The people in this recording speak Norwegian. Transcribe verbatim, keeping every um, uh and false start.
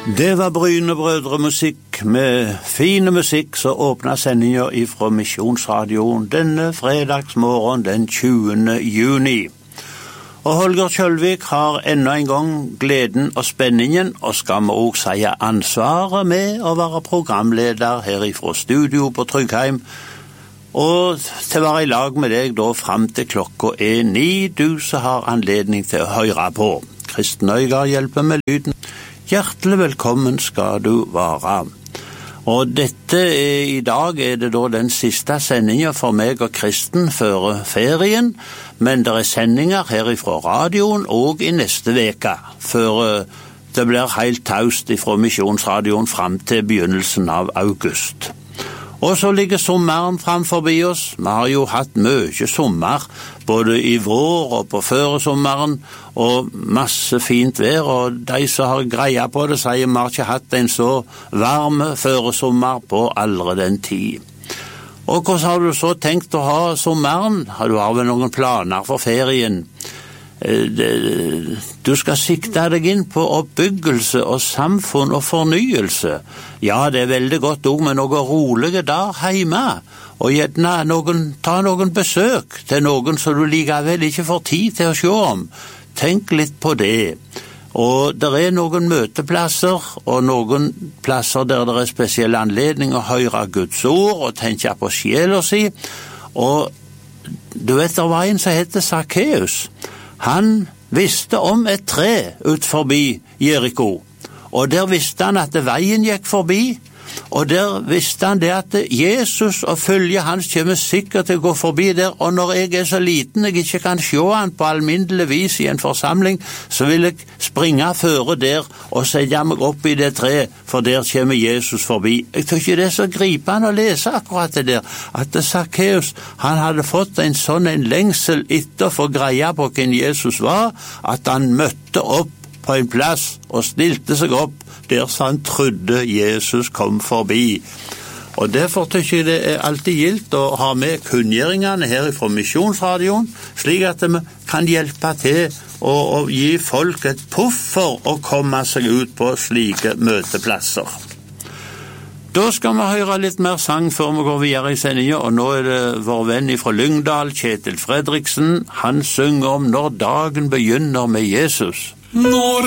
Det var Bryne Brødre musikk med fine musikk som åpnet sendingen ifra Misjonsradioen denne fredagsmorgen den tjuende juni. Og Holger Kjølvik har enda en gang gleden og spenningen, og skal vi også si ansvaret med å være programleder her ifra studio på Tryggheim, og til å være i lag med deg da frem til klokka er ni, du som har anledning til å høre på. Kristen Øygard hjelper med lyden. Hjertelig velkommen skal du være. Og dette er, i dag er det da den siste sendingen for meg og Kristen før ferien, men det er sendinger her ifra radioen og i neste veke, før det blir helt taust ifra Misjonsradioen frem til begynnelsen av august. Og så ligger sommeren frem forbi oss. Vi har jo hatt mye sommer, både i vår og på føresommeren, og masse fint vær, og de som har greia på det sier vi har ikke hatt en så varm føresommer på aldri den tid. Og hvordan har du så tenkt å ha sommeren? Har du har vel noen planer for ferien? Du skal sikte deg inn på oppbyggelse og samfunn og fornyelse. Ja, det er veldig godt også med noen rolige der hjemme, og gjerne noen, ta noen besøk til noen som du likevel ikke får tid til å se om. Tenk litt på det. Og det er noen møteplasser og noen plasser der det er spesiell anledning å høre Guds ord og tenke på sjela si. Og du vet, det var en som heter Zacchaeus. Han visste om et tre ut forbi Jericho, og der visste han at veien gikk forbi, og der visste han det at Jesus og følge hans kommer sikkert til å gå forbi der, og når jeg er så liten jeg ikke kan se han på alminnelig vis i en forsamling, så vil jeg springe føre der og sette meg opp i det tre, for der kommer Jesus forbi. Jeg tror ikke det er så gripende å lese akkurat det der, at Zacchaeus, han hadde fått en sånn en lengsel etter for greia på hvem Jesus var, at han møtte opp på en plass og stilte seg opp der så han trodde Jesus kom forbi. Og derfor tykker jeg det er alltid gildt å ha med kunngjøringene her fra Misjonsradioen, slik at vi kan hjelpe til å, å gi folk et puff for å komme seg ut på slike møteplasser. Da skal vi høre litt mer sang før vi går videre i sendingen, og nå er det vår venn fra Lyngdal, Kjetil Fredriksen. Han synger om når dagen begynner med Jesus. Når